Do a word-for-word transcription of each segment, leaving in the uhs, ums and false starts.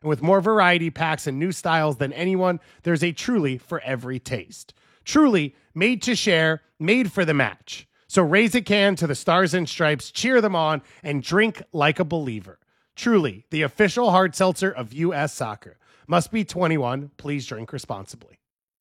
And with more variety packs and new styles than anyone, there's a Truly for every taste. Truly, made to share, made for the match. So raise a can to the Stars and Stripes, cheer them on, and drink like a believer. Truly, the official hard seltzer of U S Soccer. Must be twenty-one. Please drink responsibly.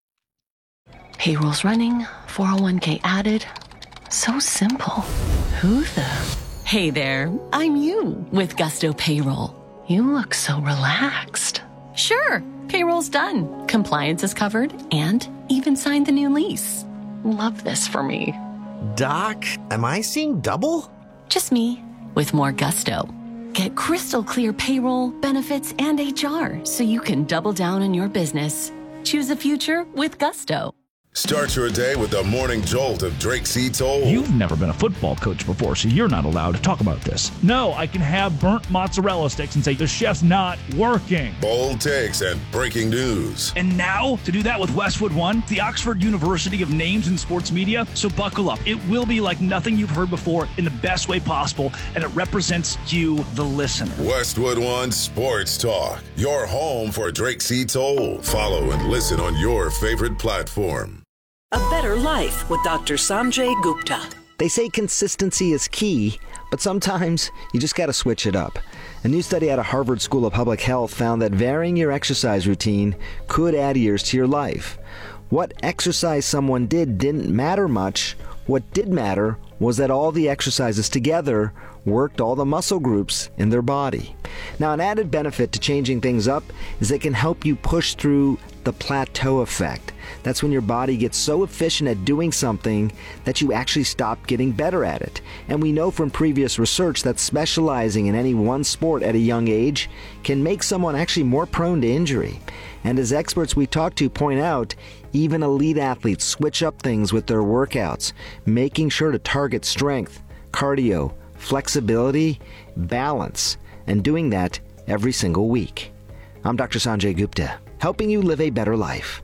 Payroll's running, four oh one k added. So simple. Who the... Hey there, I'm you with Gusto Payroll. You look so relaxed. Sure, payroll's done. Compliance is covered and even signed the new lease. Love this for me. Doc, am I seeing double? Just me with more gusto. Get crystal clear payroll, benefits, and H R so you can double down on your business. Choose a future with Gusto. Start your day with the morning jolt of Drake C. Toll. You've never been a football coach before, so you're not allowed to talk about this. No, I can have burnt mozzarella sticks and say the chef's not working. Bold takes and breaking news. And now, to do that with Westwood One, the Oxford University of Names in Sports Media. So buckle up. It will be like nothing you've heard before in the best way possible, and it represents you, the listener. Westwood One Sports Talk, your home for Drake C. Toll. Follow and listen on your favorite platform. A better life with Doctor Sanjay Gupta. They say consistency is key, but sometimes you just got to switch it up. A new study out of Harvard School of Public Health found that varying your exercise routine could add years to your life. What exercise someone did didn't matter much. What did matter was that all the exercises together worked all the muscle groups in their body. Now, an added benefit to changing things up is it can help you push through the plateau effect. That's when your body gets so efficient at doing something that you actually stop getting better at it. And we know from previous research that specializing in any one sport at a young age can make someone actually more prone to injury. And as experts we talk to point out, even elite athletes switch up things with their workouts, making sure to target strength, cardio, flexibility, balance, and doing that every single week. I'm Doctor Sanjay Gupta, helping you live a better life.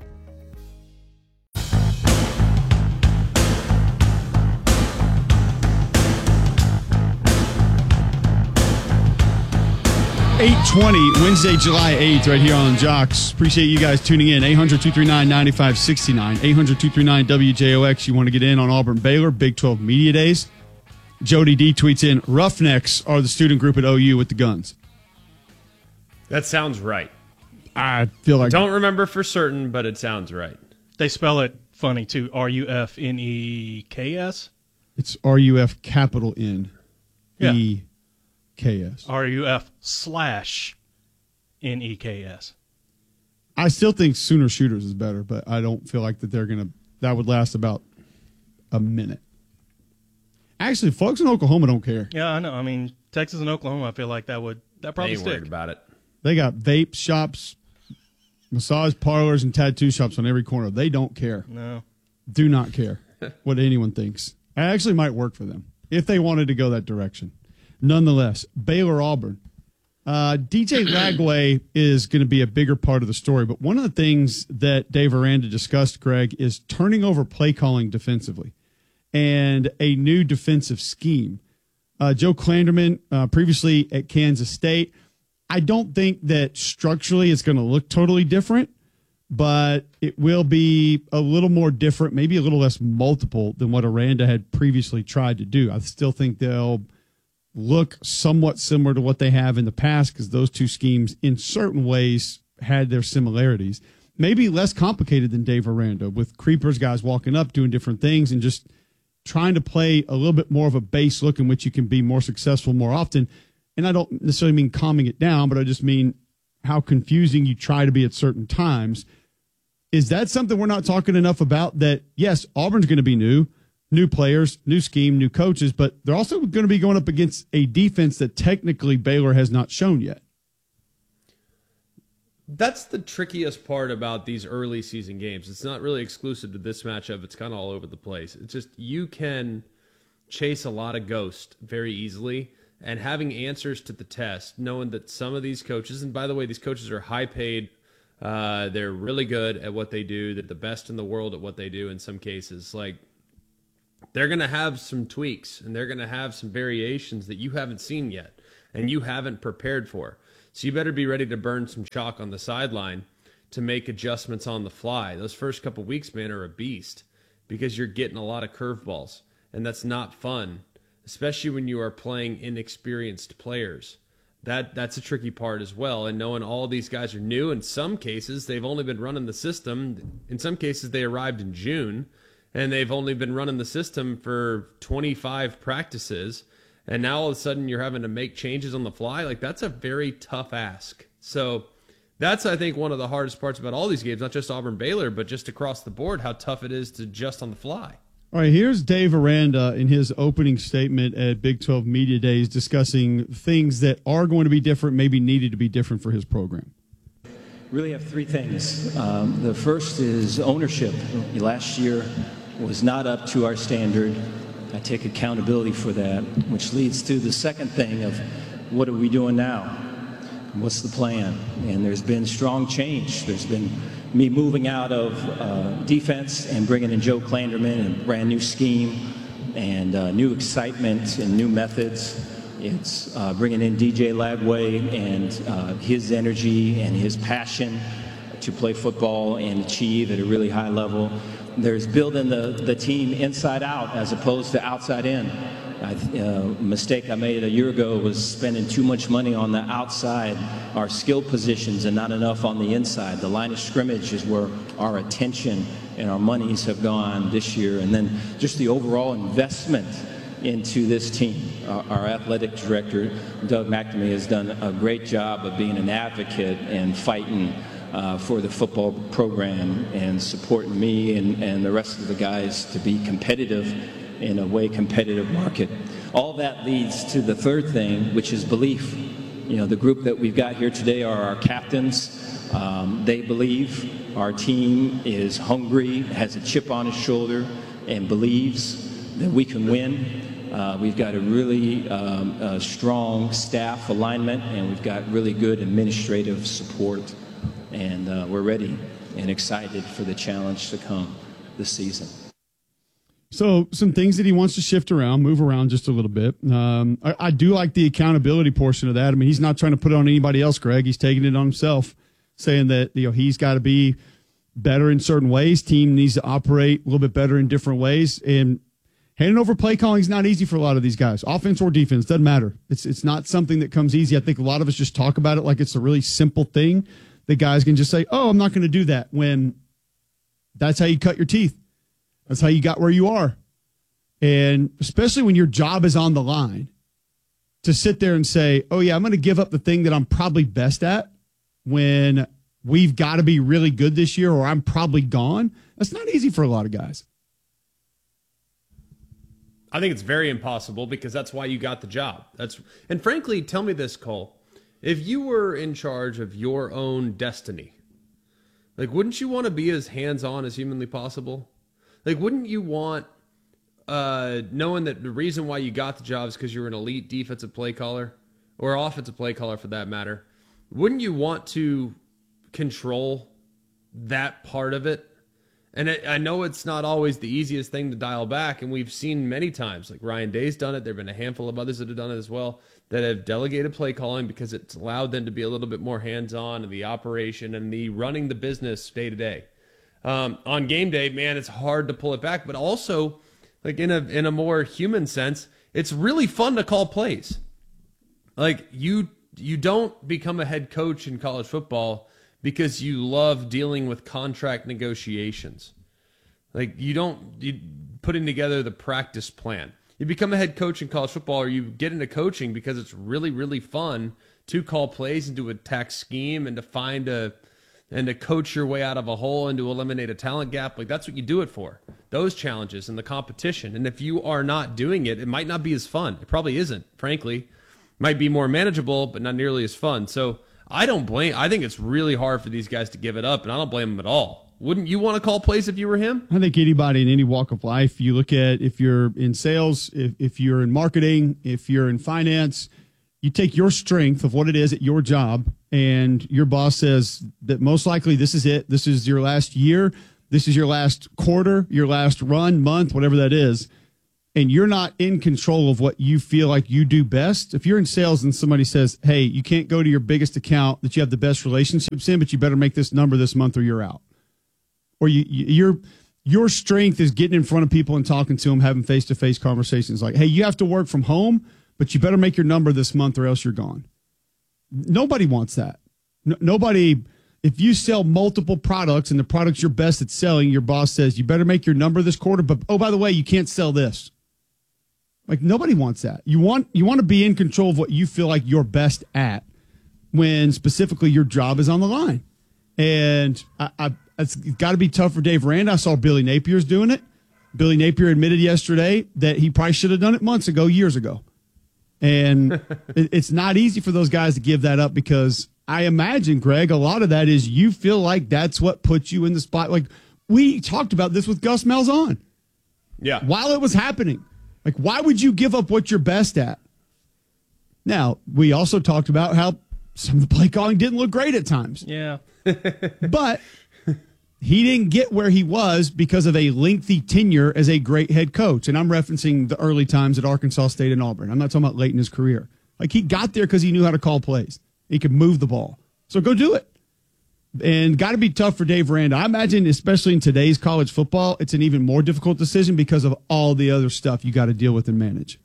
eight twenty, Wednesday, July eighth, right here on Jocks. Appreciate you guys tuning in. eight hundred, two three nine, nine five six nine. eight hundred, two three nine, W J O X. You want to get in on Auburn Baylor, Big twelve Media Days. Jody D tweets in, Roughnecks are the student group at O U with the guns. That sounds right. I feel like... I don't remember for certain, but it sounds right. They spell it funny, too. R U F N E K S? It's R U F capital N E K S. R U F slash N E K S. I still think Sooner Shooters is better, but I don't feel like that they're going to... That would last about a minute. Actually, folks in Oklahoma don't care. Yeah, I know. I mean, Texas and Oklahoma, I feel like that would that probably they ain't stick. worried about it. They got vape shops, massage parlors, and tattoo shops on every corner. They don't care. No. Do not care what anyone thinks. It actually might work for them if they wanted to go that direction. Nonetheless, Baylor Auburn. Uh, D J Lagway is going to be a bigger part of the story, but one of the things that Dave Aranda discussed, Greg, is turning over play calling defensively and a new defensive scheme. Uh, Joe Klanderman, uh, previously at Kansas State, I don't think that structurally it's going to look totally different, but it will be a little more different, maybe a little less multiple than what Aranda had previously tried to do. I still think they'll look somewhat similar to what they have in the past because those two schemes in certain ways had their similarities. Maybe less complicated than Dave Aranda with creepers, guys walking up, doing different things, and just trying to play a little bit more of a base look in which you can be more successful more often. And I don't necessarily mean calming it down, but I just mean how confusing you try to be at certain times. Is that something we're not talking enough about? That, yes, Auburn's going to be new, new players, new scheme, new coaches, but they're also going to be going up against a defense that technically Baylor has not shown yet. That's the trickiest part about these early season games. It's not really exclusive to this matchup. It's kind of all over the place. It's just you can chase a lot of ghosts very easily, and having answers to the test, knowing that some of these coaches, and by the way, these coaches are high paid, uh, they're really good at what they do, they're the best in the world at what they do in some cases. Like, they're going to have some tweaks, and they're going to have some variations that you haven't seen yet and you haven't prepared for. So you better be ready to burn some chalk on the sideline to make adjustments on the fly. Those first couple weeks, man, are a beast because you're getting a lot of curveballs, and that's not fun, especially when you are playing inexperienced players. That that's a tricky part as well, and knowing all these guys are new. In some cases, they've only been running the system. In some cases, they arrived in June, and they've only been running the system for twenty-five practices, and now all of a sudden you're having to make changes on the fly. Like, that's a very tough ask. So that's, I think, one of the hardest parts about all these games, not just Auburn-Baylor, but just across the board, how tough it is to adjust on the fly. All right, here's Dave Aranda in his opening statement at Big twelve Media Days discussing things that are going to be different, maybe needed to be different for his program. Really have three things. Um, the first is ownership. Last year was not up to our standard. I take accountability for that, which leads to the second thing of what are we doing now? What's the plan? And there's been strong change. There's been me moving out of uh, defense and bringing in Joe Klanderman and a brand new scheme and uh, new excitement and new methods. It's uh, bringing in D J Lagway and uh, his energy and his passion to play football and achieve at a really high level. There's building the, the team inside out as opposed to outside in. A uh, mistake I made a year ago was spending too much money on the outside, our skill positions, and not enough on the inside. The line of scrimmage is where our attention and our monies have gone this year. And then just the overall investment into this team. Our, our athletic director, Doug McNamee, has done a great job of being an advocate and fighting uh, for the football program and supporting me and, and the rest of the guys to be competitive in a way competitive market. All that leads to the third thing, which is belief. You know, the group that we've got here today are our captains. Um, they believe our team is hungry, has a chip on its shoulder, and believes that we can win. Uh, we've got a really um, a strong staff alignment, and we've got really good administrative support. And uh, we're ready and excited for the challenge to come this season. So some things that he wants to shift around, move around just a little bit. Um, I, I do like the accountability portion of that. I mean, he's not trying to put it on anybody else, Greg. He's taking it on himself, saying that, you know, he's got to be better in certain ways. Team needs to operate a little bit better in different ways. And handing over play calling is not easy for a lot of these guys, offense or defense, doesn't matter. It's it's not something that comes easy. I think a lot of us just talk about it like it's a really simple thing. The guys can just say, oh, I'm not going to do that, when that's how you cut your teeth. That's how you got where you are. And especially when your job is on the line, to sit there and say, oh, yeah, I'm going to give up the thing that I'm probably best at when we've got to be really good this year, or I'm probably gone. That's not easy for a lot of guys. I think it's very impossible, because that's why you got the job. That's and frankly, tell me this, Cole. If you were in charge of your own destiny, like, wouldn't you want to be as hands-on as humanly possible? Like, wouldn't you want, uh, knowing that the reason why you got the job is because you're an elite defensive play caller, or offensive play caller for that matter, wouldn't you want to control that part of it? And I, I know it's not always the easiest thing to dial back, and we've seen many times, like Ryan Day's done it, there have been a handful of others that have done it as well, that have delegated play calling because it's allowed them to be a little bit more hands-on in the operation and the running the business day to day. Um, on game day, man, it's hard to pull it back, but also, like, in a in a more human sense, it's really fun to call plays. Like, you you don't become a head coach in college football because you love dealing with contract negotiations. Like, you don't you putting together the practice plan. You become a head coach in college football, or you get into coaching because it's really, really fun to call plays and to attack scheme and to find a and to coach your way out of a hole and to eliminate a talent gap. Like, that's what you do it for, those challenges and the competition. And if you are not doing it, it might not be as fun. It probably isn't, frankly. Might be more manageable, but not nearly as fun. So I don't blame, I think it's really hard for these guys to give it up, and I don't blame them at all. Wouldn't you want to call plays if you were him? I think anybody in any walk of life, you look at, if you're in sales, if, if you're in marketing, if you're in finance, you take your strength of what it is at your job, and your boss says that most likely this is it. This is your last year. This is your last quarter, your last run, month, whatever that is. and you're not in control of what you feel like you do best, if you're in sales and somebody says, hey, you can't go to your biggest account that you have the best relationships in, but you better make this number this month or you're out. Or you, you, your your strength is getting in front of people and talking to them, having face-to-face conversations like, hey, you have to work from home, but you better make your number this month or else you're gone. Nobody wants that. No, nobody, if you sell multiple products and the products you're best at selling, your boss says, you better make your number this quarter, but oh, by the way, you can't sell this. Like, nobody wants that. You want you want to be in control of what you feel like you're best at when specifically your job is on the line. And I, I, it's got to be tough for Dave Aranda. I saw Billy Napier's doing it. Billy Napier admitted yesterday that he probably should have done it months ago, years ago. And it, it's not easy for those guys to give that up because I imagine, Greg, a lot of that is you feel like that's what puts you in the spot. Like, we talked about this with Gus Malzahn. Yeah. While it was happening. Like, why would you give up what you're best at? Now, we also talked about how some of the play calling didn't look great at times. Yeah. But he didn't get where he was because of a lengthy tenure as a great head coach. And I'm referencing the early times at Arkansas State and Auburn. I'm not talking about late in his career. Like, he got there because he knew how to call plays. He could move the ball. So go do it. And got to be tough for Dave Aranda. I imagine, especially in today's college football, it's an even more difficult decision because of all the other stuff you got to deal with and manage.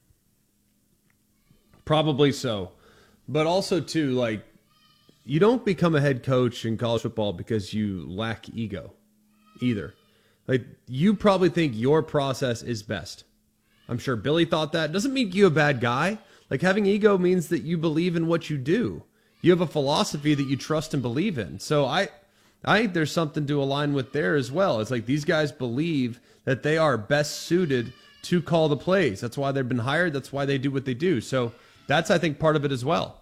Probably so. But also, too, like, you don't become a head coach in college football because you lack ego either. Like, you probably think your process is best. I'm sure Billy thought that. Doesn't make you a bad guy. Like, having ego means that you believe in what you do. You have a philosophy that you trust and believe in. So I I think there's something to align with there as well. It's like these guys believe that they are best suited to call the plays. That's why they've been hired. That's why they do what they do. So that's, I think, part of it as well.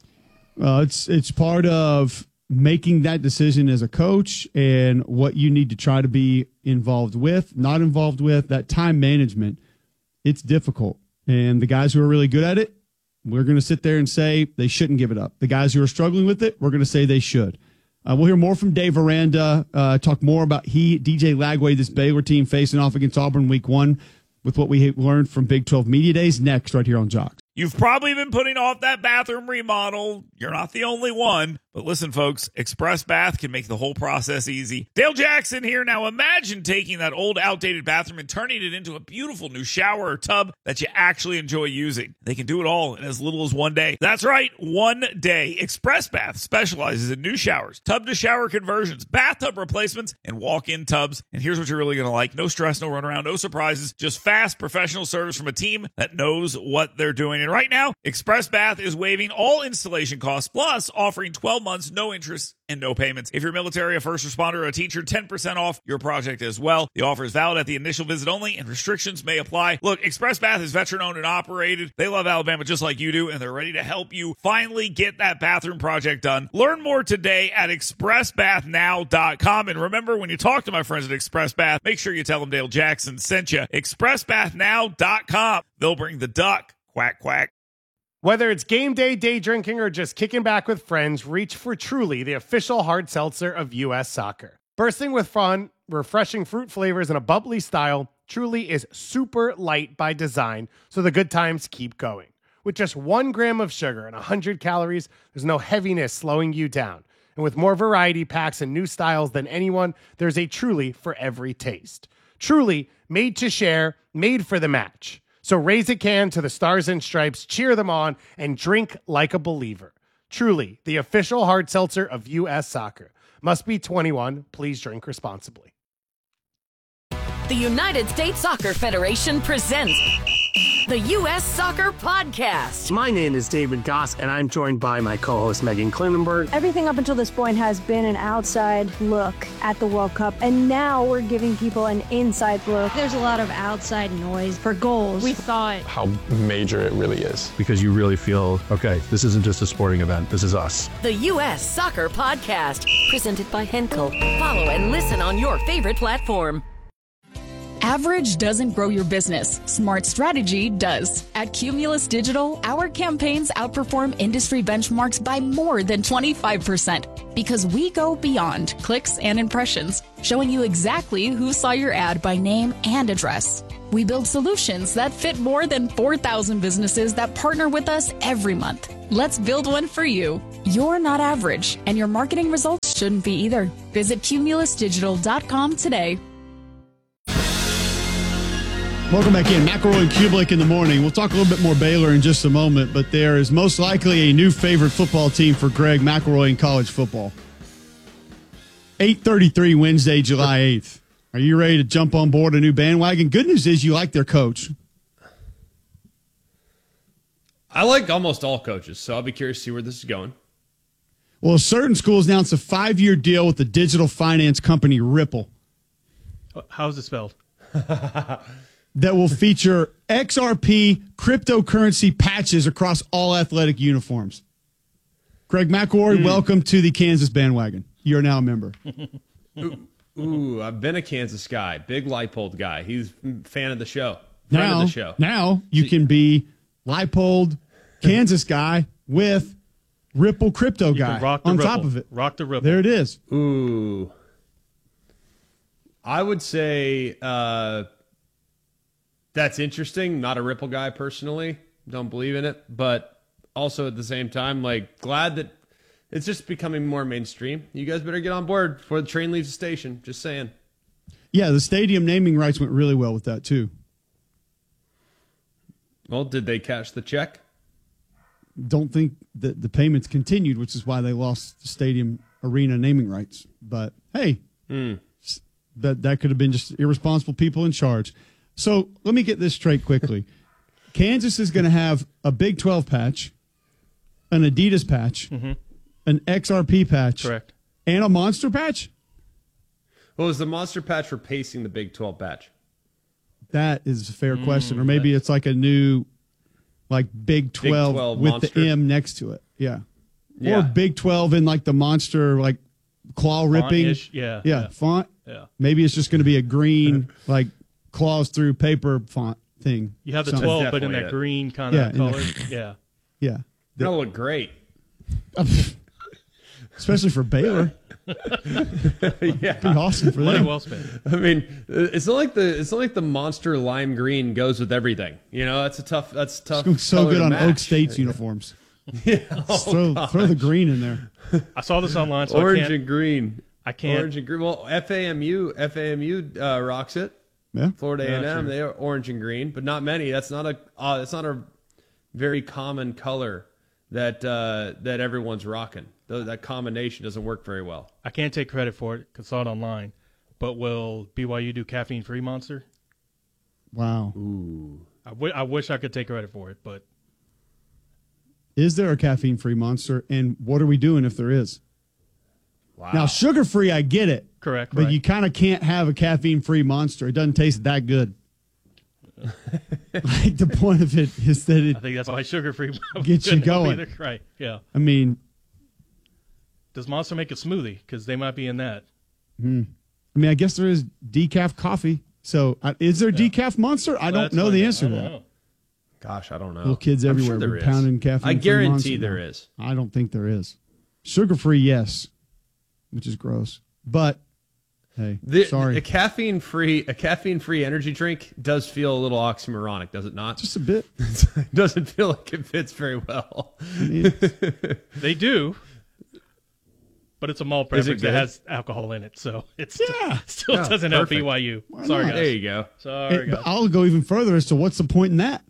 Uh, it's it's part of making that decision as a coach and what you need to try to be involved with, not involved with, that time management. It's difficult. And the guys who are really good at it, we're going to sit there and say they shouldn't give it up. The guys who are struggling with it, we're going to say they should. Uh, we'll hear more from Dave Aranda, uh, talk more about he, D J Lagway, this Baylor team facing off against Auburn week one with what we learned from Big twelve Media Days next right here on Jocks. You've probably been putting off that bathroom remodel. You're not the only one. But listen, folks, Express Bath can make the whole process easy. Dale Jackson here. Now imagine taking that old, outdated bathroom and turning it into a beautiful new shower or tub that you actually enjoy using. They can do it all in as little as one day. That's right, one day. Express Bath specializes in new showers, tub-to-shower conversions, bathtub replacements, and walk-in tubs. And here's what you're really going to like. No stress, no runaround, no surprises, just fast professional service from a team that knows what they're doing. And right now, Express Bath is waiving all installation costs, plus offering twelve months, no interest, and no payments. If you're military, a first responder, or a teacher, ten percent off your project as well. The offer is valid at the initial visit only, and restrictions may apply. Look, Express Bath is veteran-owned and operated. They love Alabama just like you do, and they're ready to help you finally get that bathroom project done. Learn more today at express bath now dot com. And remember, when you talk to my friends at Express Bath, make sure you tell them Dale Jackson sent you. express bath now dot com. They'll bring the duck. Quack, quack. Whether it's game day, day drinking, or just kicking back with friends, reach for Truly, the official hard seltzer of U S Soccer. Bursting with fun, refreshing fruit flavors, and a bubbly style, Truly is super light by design, so the good times keep going. With just one gram of sugar and one hundred calories, there's no heaviness slowing you down. And with more variety packs and new styles than anyone, there's a Truly for every taste. Truly, made to share, made for the match. So raise a can to the Stars and Stripes, cheer them on, and drink like a believer. Truly, the official hard seltzer of U S Soccer. Must be twenty-one. Please drink responsibly. The United States Soccer Federation presents the U S Soccer Podcast. My name is David Goss, and I'm joined by my co-host Megan Klinenberg. Everything up until this point has been an outside look at the World Cup, and now we're giving people an inside look. There's a lot of outside noise for goals. We thought how major it really is. Because you really feel, okay, this isn't just a sporting event, this is us. The U S Soccer Podcast, presented by Henkel. Follow and listen on your favorite platform. Average doesn't grow your business. Smart strategy does. At Cumulus Digital, our campaigns outperform industry benchmarks by more than twenty-five percent because we go beyond clicks and impressions, showing you exactly who saw your ad by name and address. We build solutions that fit more than four thousand businesses that partner with us every month. Let's build one for you. You're not average, and your marketing results shouldn't be either. Visit cumulus digital dot com today. Welcome back in. McElroy and Kublik in the morning. We'll talk a little bit more Baylor in just a moment, but there is most likely a new favorite football team for Greg McElroy in college football. eight thirty-three Wednesday, July eighth. Are you ready to jump on board a new bandwagon? Good news is you like their coach. I like almost all coaches, so I'll be curious to see where this is going. Well, certain schools announced a five-year deal with the digital finance company Ripple. How's it spelled? That will feature X R P cryptocurrency patches across all athletic uniforms. Greg McElroy, mm. welcome to the Kansas bandwagon. You're now a member. Ooh, ooh, I've been a Kansas guy, big Leipold guy. He's a fan of the show. Friend now, of the show. Now you can be Leipold, Kansas guy with Ripple crypto guy rock the on Ripple. top of it. Rock the Ripple. There it is. Ooh. I would say uh, that's interesting. Not a Ripple guy personally. Don't believe in it. But also at the same time, like, glad that it's just becoming more mainstream. You guys better get on board before the train leaves the station. Just saying. Yeah, the stadium naming rights went really well with that, too. Well, did they cash the check? Don't think that the payments continued, which is why they lost the stadium arena naming rights. But, hey, mm. that, that could have been just irresponsible people in charge. So let me get this straight quickly. Kansas is going to have a Big twelve patch, an Adidas patch, mm-hmm. an X R P patch, correct, and a Monster patch? Well, is the Monster patch replacing the Big twelve patch? That is a fair Mm, question. Or maybe it's like a new, like Big twelve, Big twelve with Monster. the M next to it. Yeah. Yeah. Or Big twelve in like the Monster, like claw ripping. Font-ish, yeah, yeah. yeah. Font. Yeah. Maybe it's just going to be a green, like claws through paper font thing. You have the Something. twelve, but in that it. green kind Yeah, of in color. that- Yeah. Yeah. That'll look great. Especially for Baylor. Yeah, Pretty awesome for Money them. well spent. I mean, it's not like the it's not like the Monster lime green goes with everything. You know, that's a tough. That's a tough. It's so color good to on match. Oak State's uniforms. Yeah, Just oh, throw, gosh. throw the green in there. I saw this online, so Orange I can't. and green. I can't. Orange and green. Well, F A M U F A M U uh, rocks it. Yeah. Florida A and Yeah, M, true. they are orange and green, but not many. That's not a. Uh, that's not a very common color that uh, that everyone's rocking. Th- That combination doesn't work very well. I can't take credit for it because I saw it online. But will B Y U do caffeine-free Monster? Wow. Ooh. I, w- I wish I could take credit for it, but Is there a caffeine-free Monster? And what are we doing if there is? Wow. Now, sugar-free, I get it. correct. But right. you kind of can't have a caffeine-free Monster. It doesn't taste that good. Like the point of it is that it I think that's why sugar-free gets you couldn't help going. either. Right? Yeah. I mean, Does Monster make a smoothie? Because they might be in that. hmm. I mean, I guess there is decaf coffee. So, uh, is there decaf Monster? I Well, don't that's know fine the then. answer I to don't that. know. Gosh, I don't know. Little kids I'm everywhere sure there were is. pounding caffeine. I guarantee there is. I don't think there is. Sugar-free, yes, which is gross. But hey, The, sorry, A caffeine free a caffeine free energy drink does feel a little oxymoronic, does it not? just a bit. It doesn't feel like it fits very well. They do, but it's a malt Is it beverage that good? has alcohol in it, so it still, Yeah. still Yeah, doesn't help perfect. B Y U. Why Sorry, not? guys. There you go. Sorry, It- but guys. I'll go even further as to what's the point in that.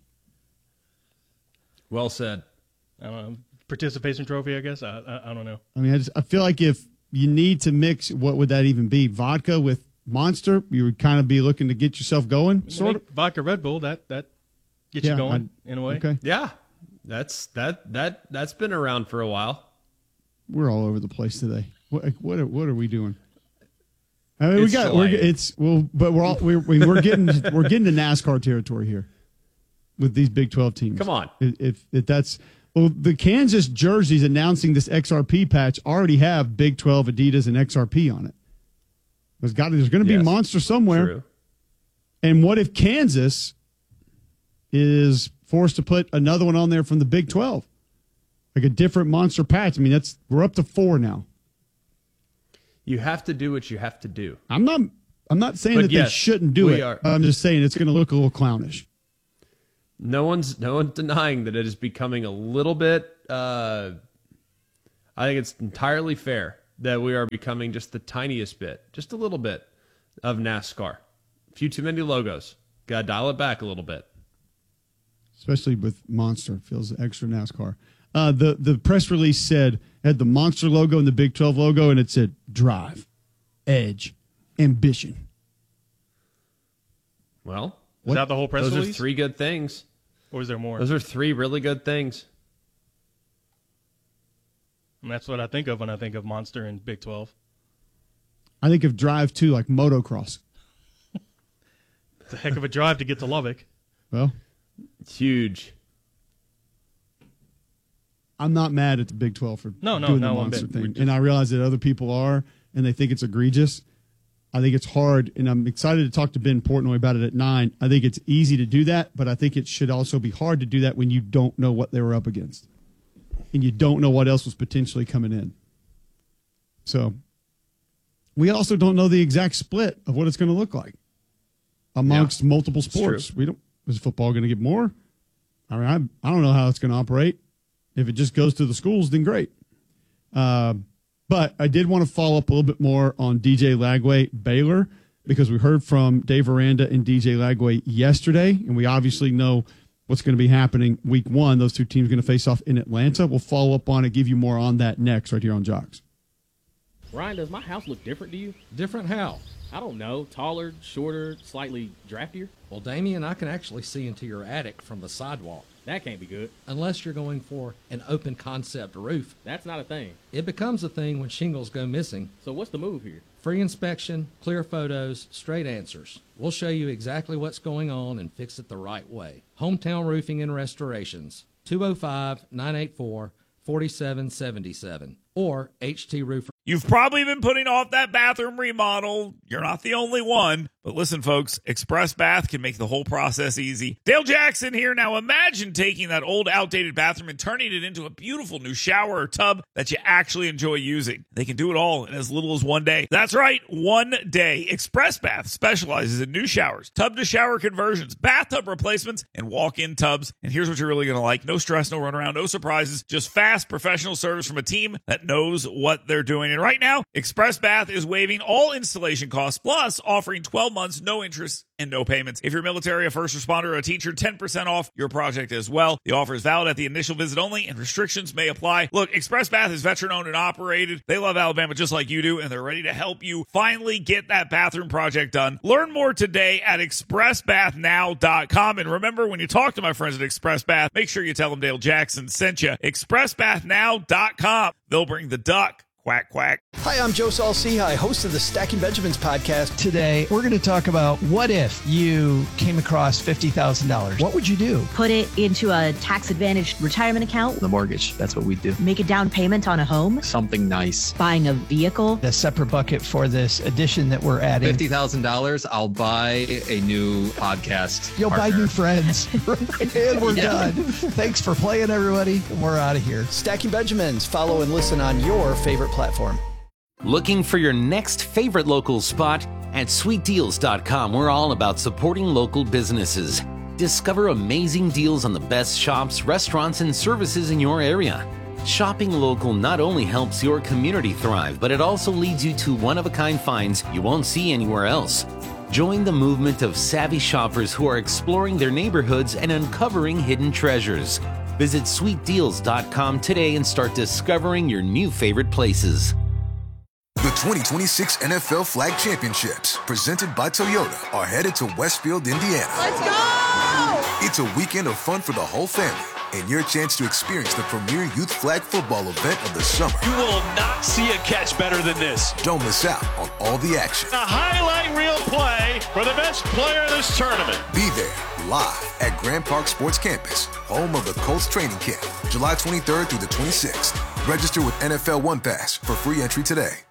Well said. I don't know. Participation trophy, I guess. I, I, I don't know. I mean, I just I feel like if you need to mix, what would that even be? Vodka with Monster? You would kind of be looking to get yourself going, sort of. Make vodka Red Bull, that that gets Yeah, you going I- in a way. Okay, Yeah. That's that that that's been around for a while. we're all over the place today. What what are, what are we doing? I mean, we It's got we're, July. it's well, but we're all we're we're getting we're getting to NASCAR territory here with these Big twelve teams. Come on. if, if, if that's well, the Kansas jerseys announcing this X R P patch already have Big twelve, Adidas, and X R P on it. There's got there's going to be Yes, Monster somewhere. True. And what if Kansas is forced to put another one on there from the Big twelve, like a different Monster patch? I mean, that's we're up to four now. You have to do what you have to do. I'm not. I'm not saying But that yes, they shouldn't do we it. are. I'm just saying it's going to look a little clownish. No one's no one's denying that it is becoming a little bit. Uh, I think it's entirely fair that we are becoming just the tiniest bit, just a little bit of NASCAR. A few too many logos. Got to dial it back a little bit. Especially with Monster. It feels extra NASCAR. Uh, the, the press release said, had the Monster logo and the Big twelve logo, and it said drive, edge, ambition. Well, is that the whole press those release? Those are three good things. Or is there more? Those are three really good things. And that's what I think of when I think of Monster and Big twelve. I think of drive too, like motocross. It's a heck of a drive to get to Lubbock. Well, it's huge. I'm not mad at the Big twelve for no, no, doing no, the one Monster bit. thing. Just... And I realize that other people are, and they think it's egregious. I think it's hard, and I'm excited to talk to Ben Portnoy about it at nine. I think it's easy to do that, but I think it should also be hard to do that when you don't know what they were up against. And you don't know what else was potentially coming in. So we also don't know the exact split of what it's going to look like amongst yeah, multiple sports. We don't. Is football going to get more? I mean, I, I don't know how it's going to operate. If it just goes to the schools, then great. Uh, but I did want to follow up a little bit more on D J Lagway Baylor, because we heard from Dave Aranda and D J Lagway yesterday, and we obviously know what's going to be happening week one. Those two teams are going to face off in Atlanta. We'll follow up on it, give you more on that next right here on Jocks. Ryan, does my house look different to you? Different how? I don't know. Taller, shorter, slightly draftier? Well, Damien, I can actually see into your attic from the sidewalk. That can't be good. Unless you're going for an open concept roof. That's not a thing. It becomes a thing when shingles go missing. So what's the move here? Free inspection, clear photos, straight answers. We'll show you exactly what's going on and fix it the right way. Hometown Roofing and Restorations, two oh five, nine eight four, four seven seven seven, or H T Roofer. You've probably been putting off that bathroom remodel. You're not the only one. But listen, folks, Express Bath can make the whole process easy. Dale Jackson here. Now imagine taking that old, outdated bathroom and turning it into a beautiful new shower or tub that you actually enjoy using. They can do it all in as little as one day. That's right, one day. Express Bath specializes in new showers, tub-to-shower conversions, bathtub replacements, and walk-in tubs. And here's what you're really going to like. No stress, no runaround, no surprises, just fast, professional service from a team that knows what they're doing. And right now, Express Bath is waiving all installation costs, plus offering twelve months, no interest, and no payments. If you're military, a first responder, or a teacher, ten percent off your project as well. The offer is valid at the initial visit only, and restrictions may apply. Look, Express Bath is veteran-owned and operated. They love Alabama just like you do, and they're ready to help you finally get that bathroom project done. Learn more today at express bath now dot com. And remember, when you talk to my friends at Express Bath, make sure you tell them Dale Jackson sent you. express bath now dot com. They'll bring the duck. Quack, quack. Hi, I'm Joe Saul-Sehy, host of the Stacking Benjamins podcast. Today, we're going to talk about what if you came across fifty thousand dollars? What would you do? Put it into a tax-advantaged retirement account. The mortgage, that's what we do. Make a down payment on a home. Something nice. Buying a vehicle. A separate bucket for this addition that we're adding. fifty thousand dollars, I'll buy a new podcast You'll partner. buy new friends. And we're yeah. done. Thanks for playing, everybody. We're out of here. Stacking Benjamins. Follow and listen on your favorite platform. Looking for your next favorite local spot? At sweet deals dot com, we're all about supporting local businesses. Discover amazing deals on the best shops, restaurants, and services in your area. Shopping local not only helps your community thrive, but it also leads you to one-of-a-kind finds you won't see anywhere else. Join the movement of savvy shoppers who are exploring their neighborhoods and uncovering hidden treasures. Visit sweet deals dot com today and start discovering your new favorite places. The twenty twenty-six N F L Flag Championships, presented by Toyota, are headed to Westfield, Indiana. Let's go! It's a weekend of fun for the whole family, and your chance to experience the premier youth flag football event of the summer. You will not see a catch better than this. Don't miss out on all the action. A highlight reel play for the best player of this tournament. Be there, live at Grand Park Sports Campus, home of the Colts training camp, July twenty-third through the twenty-sixth. Register with N F L One Pass for free entry today.